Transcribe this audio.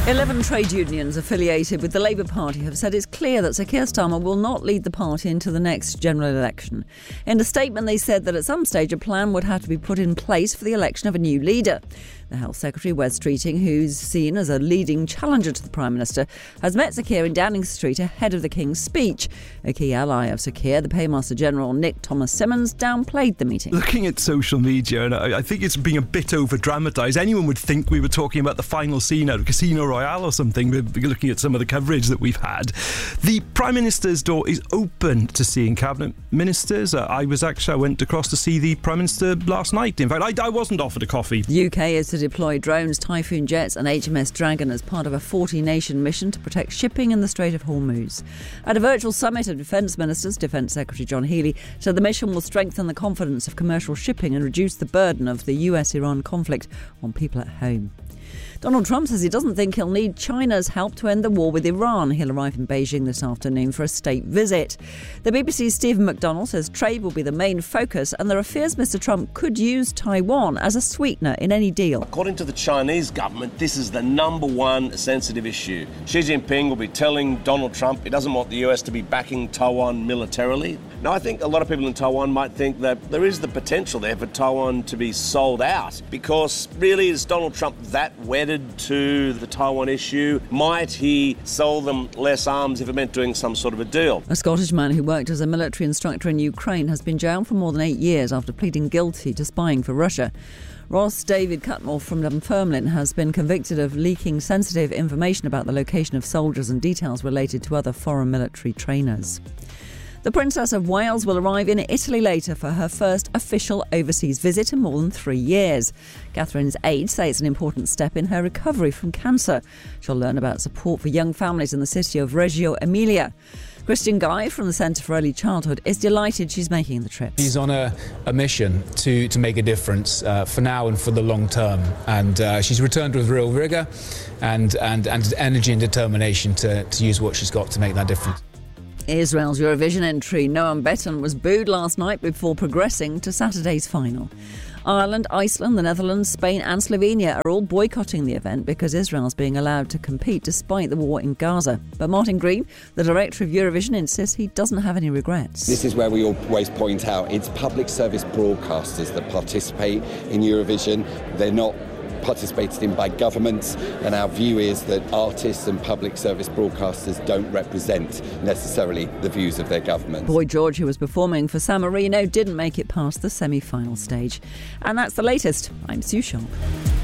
11 trade unions affiliated with the Labour Party have said it's clear that Sir Keir Starmer will not lead the party into the next general election. In a statement, they said that at some stage a plan would have to be put in place for the election of a new leader. The Health Secretary, Wes Streeting, who's seen as a leading challenger to the Prime Minister, has met Sir Keir in Downing Street ahead of the King's speech. A key ally of Sir Keir, the Paymaster General Nick Thomas-Symonds, downplayed the meeting. Looking at social media, and I think it's being a bit over-dramatised. Anyone would think we were talking about the final scene out of Casino Royale or something, looking at some of the coverage that we've had. The Prime Minister's door is open to seeing Cabinet Ministers. I went across to see the Prime Minister last night. In fact, I wasn't offered a coffee. The UK is to deploy drones, Typhoon jets and HMS Dragon as part of a 40-nation mission to protect shipping in the Strait of Hormuz. At a virtual summit of Defence Ministers, Defence Secretary John Healey said the mission will strengthen the confidence of commercial shipping and reduce the burden of the US-Iran conflict on people at home. Donald Trump says he doesn't think he'll need China's help to end the war with Iran. He'll arrive in Beijing this afternoon for a state visit. The BBC's Stephen McDonnell says trade will be the main focus, and there are fears Mr. Trump could use Taiwan as a sweetener in any deal. According to the Chinese government, this is the number one sensitive issue. Xi Jinping will be telling Donald Trump he doesn't want the US to be backing Taiwan militarily. Now, I think a lot of people in Taiwan might think that there is the potential there for Taiwan to be sold out, because really, is Donald Trump that wedded to the Taiwan issue? Might he sell them less arms if it meant doing some sort of a deal? A Scottish man who worked as a military instructor in Ukraine has been jailed for more than 8 years after pleading guilty to spying for Russia. Ross David Cutmore from Dunfermline has been convicted of leaking sensitive information about the location of soldiers and details related to other foreign military trainers. The Princess of Wales will arrive in Italy later for her first official overseas visit in more than 3 years. Catherine's aides say it's an important step in her recovery from cancer. She'll learn about support for young families in the city of Reggio Emilia. Christian Guy from the Centre for Early Childhood is delighted she's making the trip. She's on a mission to make a difference for now and for the long term. And she's returned with real rigour and energy and determination to use what she's got to make that difference. Israel's Eurovision entry, Noam Beton, was booed last night before progressing to Saturday's final. Ireland, Iceland, the Netherlands, Spain and Slovenia are all boycotting the event because Israel's being allowed to compete despite the war in Gaza. But Martin Green, the director of Eurovision, insists he doesn't have any regrets. This is where we always point out it's public service broadcasters that participate in Eurovision. They're not participated in by governments, and our view is that artists and public service broadcasters don't represent necessarily the views of their government. Boy George, who was performing for San Marino, didn't make it past the semi-final stage. And that's the latest. I'm Sue Sharp.